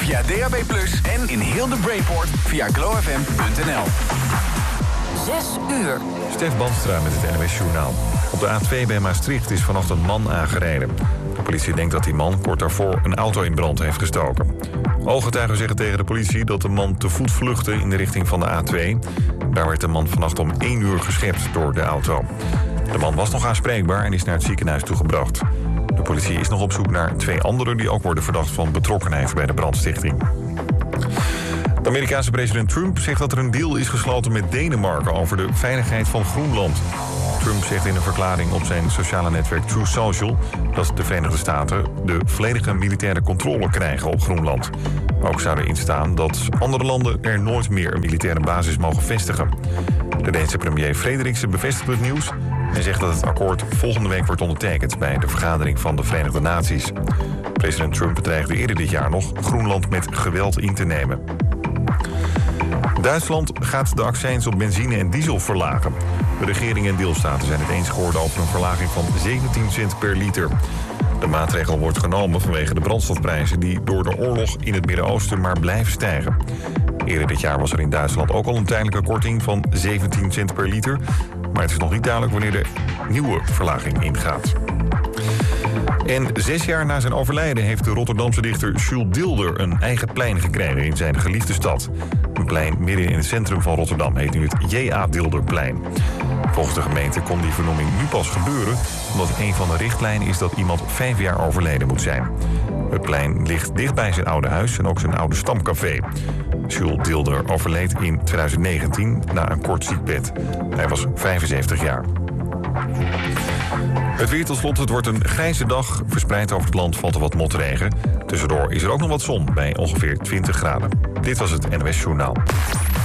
via DAB+ en in heel de Brainport via glowfm.nl. 6 uur. Stef Bandstra met het NOS Journaal. Op de A2 bij Maastricht is vannacht een man aangereden. De politie denkt dat die man kort daarvoor een auto in brand heeft gestoken. Ooggetuigen zeggen tegen de politie dat de man te voet vluchtte in de richting van de A2. Daar werd de man vannacht om 1 uur geschept door de auto. De man was nog aanspreekbaar en is naar het ziekenhuis toegebracht. De politie is nog op zoek naar 2 anderen die ook worden verdacht van betrokkenheid bij de brandstichting. De Amerikaanse president Trump zegt dat er een deal is gesloten met Denemarken over de veiligheid van Groenland. Trump zegt in een verklaring op zijn sociale netwerk Truth Social dat de Verenigde Staten de volledige militaire controle krijgen op Groenland. Ook zou erin staan dat andere landen er nooit meer een militaire basis mogen vestigen. De Deense premier Frederiksen bevestigt het nieuws en zegt dat het akkoord volgende week wordt ondertekend bij de vergadering van de Verenigde Naties. President Trump bedreigde eerder dit jaar nog Groenland met geweld in te nemen. Duitsland gaat de accijns op benzine en diesel verlagen. De regering en deelstaten zijn het eens geworden over een verlaging van 17 cent per liter. De maatregel wordt genomen vanwege de brandstofprijzen die door de oorlog in het Midden-Oosten maar blijven stijgen. Eerder dit jaar was er in Duitsland ook al een tijdelijke korting van 17 cent per liter. Maar het is nog niet duidelijk wanneer de nieuwe verlaging ingaat. En 6 jaar na zijn overlijden heeft de Rotterdamse dichter Jules Dilder een eigen plein gekregen in zijn geliefde stad. Een plein midden in het centrum van Rotterdam heet nu het J.A. Dilderplein. Volgens de gemeente kon die vernoeming nu pas gebeuren, omdat een van de richtlijnen is dat iemand 5 jaar overleden moet zijn. Het plein ligt dicht bij zijn oude huis en ook zijn oude stamcafé. Jules Dilder overleed in 2019 na een kort ziekbed. Hij was 75 jaar. Het weer tot slot, het wordt een grijze dag. Verspreid over het land valt er wat motregen. Tussendoor is er ook nog wat zon bij ongeveer 20 graden. Dit was het NOS Journaal.